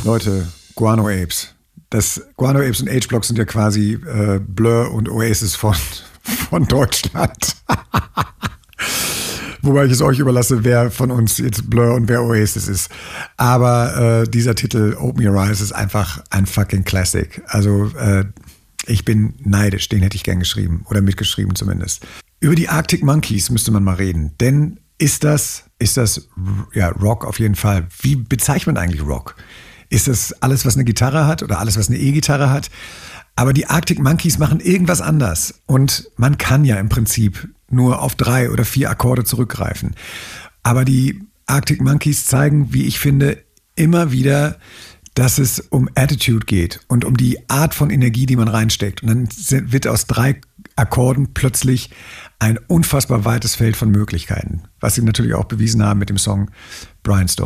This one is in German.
Leute, Guano Apes. Guano Apes und H-Block sind ja quasi Blur und Oasis von Deutschland. Wobei ich es euch überlasse, wer von uns jetzt Blur und wer Oasis ist. Aber dieser Titel Open Your Eyes ist einfach ein fucking Classic. Also ich bin neidisch, den hätte ich gern geschrieben oder mitgeschrieben zumindest. Über die Arctic Monkeys müsste man mal reden, denn ist das ja Rock auf jeden Fall. Wie bezeichnet man eigentlich Rock? Ist das alles, was eine Gitarre hat oder alles, was eine E-Gitarre hat? Aber die Arctic Monkeys machen irgendwas anders. Und man kann ja im Prinzip nur auf 3 oder 4 Akkorde zurückgreifen. Aber die Arctic Monkeys zeigen, wie ich finde, immer wieder, dass es um Attitude geht und um die Art von Energie, die man reinsteckt. Und dann wird aus 3 Akkorden plötzlich ein unfassbar weites Feld von Möglichkeiten. Was sie natürlich auch bewiesen haben mit dem Song Brainstorm.